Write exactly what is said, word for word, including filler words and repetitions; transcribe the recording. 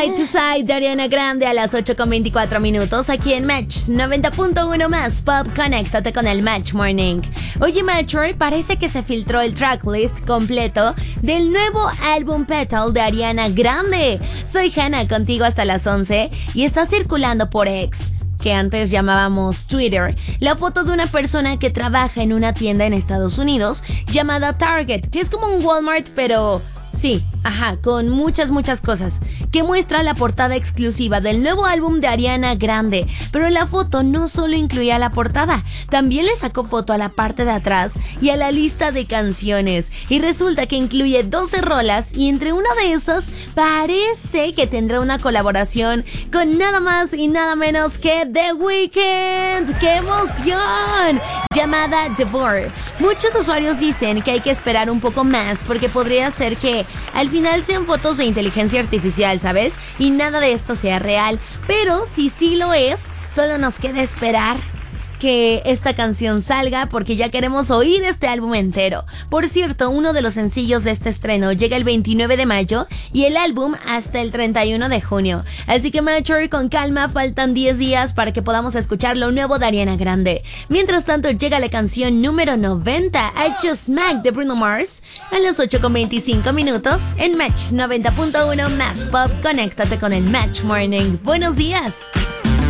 Side to Side de Ariana Grande a las ocho con veinticuatro minutos aquí en Match noventa punto uno más Pop. Conéctate con el Match Morning. Oye, Matcher, parece que se filtró el tracklist completo del nuevo álbum Petal de Ariana Grande. Soy Hannah, contigo hasta las once, y está circulando por X, que antes llamábamos Twitter, la foto de una persona que trabaja en una tienda en Estados Unidos llamada Target, que es como un Walmart, pero sí, ajá, con muchas, muchas cosas, que muestra la portada exclusiva del nuevo álbum de Ariana Grande. Pero la foto no solo incluía la portada, también le sacó foto a la parte de atrás y a la lista de canciones. Y resulta que incluye doce rolas, y entre una de esas parece que tendrá una colaboración con nada más y nada menos que The Weeknd. ¡Qué emoción! Llamada Devore. Muchos usuarios dicen que hay que esperar un poco más porque podría ser que al final sean fotos de inteligencia artificial, ¿sabes? Y nada de esto sea real. Pero si sí lo es, solo nos queda esperar que esta canción salga, porque ya queremos oír este álbum entero. Por cierto, uno de los sencillos de este estreno llega el veintinueve de mayo y el álbum hasta el treinta y uno de junio. Así que, Matcher, con calma, faltan diez días para que podamos escuchar lo nuevo de Ariana Grande. Mientras tanto, llega la canción número noventa, I Just Smacked, de Bruno Mars, a las ocho con veinticinco minutos en Match noventa punto uno más Pop. Conéctate con el Match Morning. Buenos días.